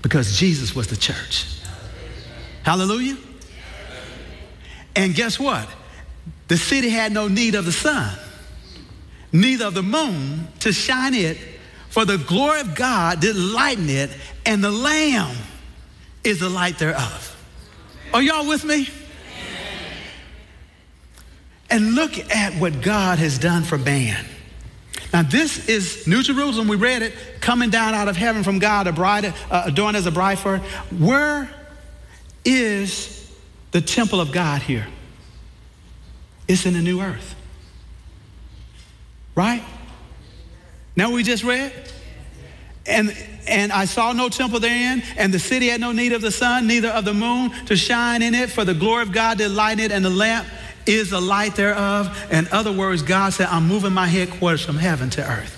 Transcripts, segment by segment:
because Jesus was the church. Hallelujah. And guess what? The city had no need of the sun, neither of the moon to shine it, for the glory of God did lighten it, and the Lamb is the light thereof. Are y'all with me? And look at what God has done for man. Now this is New Jerusalem, we read it, coming down out of heaven from God, a bride, adorned as a bride for her. Where is the temple of God here? It's in the new earth. Right? Now we just read? And I saw no temple therein, and the city had no need of the sun, neither of the moon to shine in it, for the glory of God did lighten it, and the lamp is the light thereof. In other words, God said, I'm moving my headquarters from heaven to earth.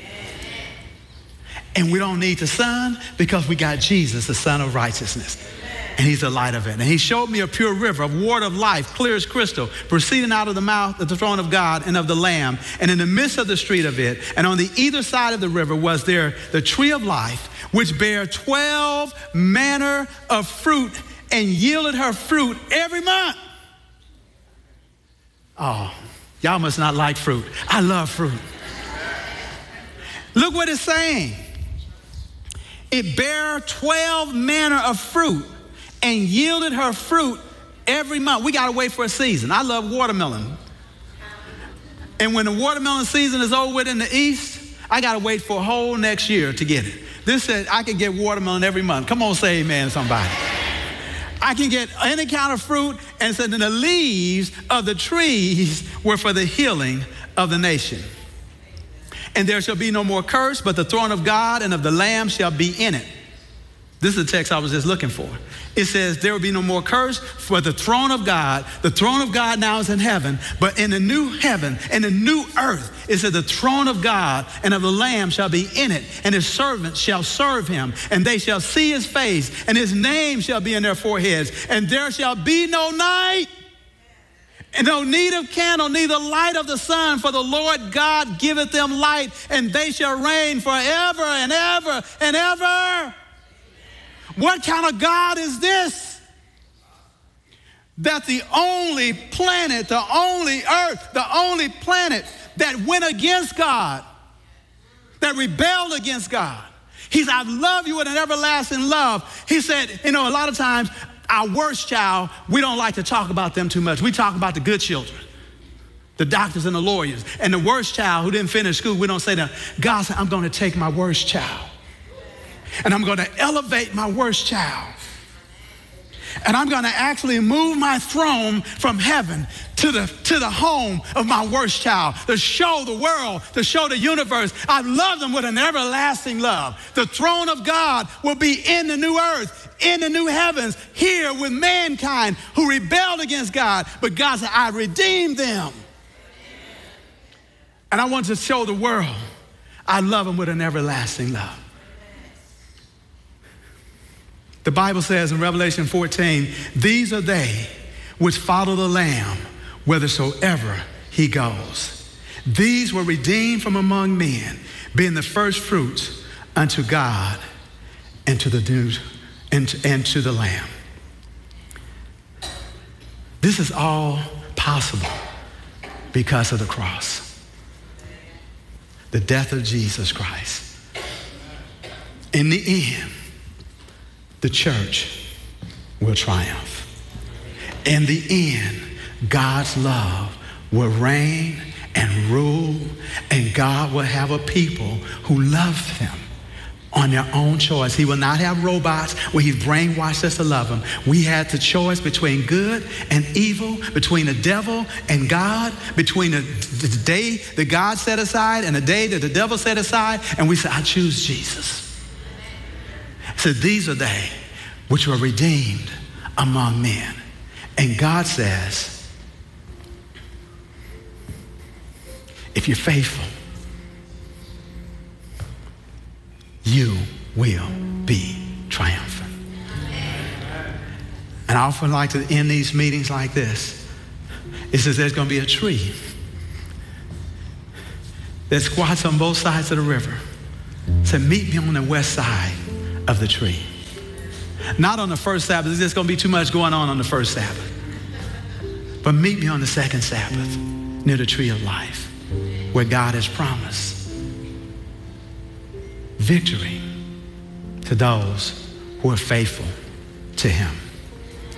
And we don't need the sun because we got Jesus, the Son of righteousness. And he's the light of it. And he showed me a pure river of water of life, clear as crystal, proceeding out of the mouth of the throne of God and of the Lamb. And in the midst of the street of it, and on the either side of the river was there the tree of life, which bare 12 manner of fruit, and yielded her fruit every month. Oh, y'all must not like fruit. I love fruit. Look what it's saying. It bare 12 manner of fruit, and yielded her fruit every month. We got to wait for a season. I love watermelon. And when the watermelon season is over with in the East, I got to wait for a whole next year to get it. This said I can get watermelon every month. Come on, say amen, somebody. I can get any kind of fruit, and it said, and the leaves of the trees were for the healing of the nation. And there shall be no more curse, but the throne of God and of the Lamb shall be in it. This is the text I was just looking for. It says there will be no more curse, for the throne of God now is in heaven, but in the new heaven and the new earth, it says the throne of God and of the Lamb shall be in it, and his servants shall serve him, and they shall see his face, and his name shall be in their foreheads, and there shall be no night, and no need of candle, neither light of the sun, for the Lord God giveth them light, and they shall reign forever and ever and ever. What kind of God is this? That the only planet, the only earth, the only planet that went against God, that rebelled against God. He said, I love you with an everlasting love. He said, a lot of times our worst child, we don't like to talk about them too much. We talk about the good children, the doctors and the lawyers. And the worst child who didn't finish school, we don't say that. God said, I'm going to take my worst child, and I'm going to elevate my worst child. And I'm going to actually move my throne from heaven to the home of my worst child, to show the world, to show the universe, I love them with an everlasting love. The throne of God will be in the new earth, in the new heavens, here with mankind who rebelled against God. But God said, I redeemed them. And I want to show the world, I love them with an everlasting love. The Bible says in Revelation 14, these are they which follow the Lamb whithersoever he goes. These were redeemed from among men, being the first fruits unto God and to the Lamb. This is all possible because of the cross, the death of Jesus Christ. In the end, the church will triumph. In the end, God's love will reign and rule, and God will have a people who love him on their own choice. He will not have robots where he's brainwashed us to love him. We had the choice between good and evil, between the devil and God, between the day that God set aside and the day that the devil set aside, and we said, I choose Jesus. So these are they which were redeemed among men. And God says, if you're faithful, you will be triumphant. And I often like to end these meetings like this. It says there's going to be a tree that squats on both sides of the river. So meet me on the west side of the tree. Not on the first Sabbath. There's just going to be too much going on the first Sabbath. But meet me on the second Sabbath near the tree of life, where God has promised victory to those who are faithful to him.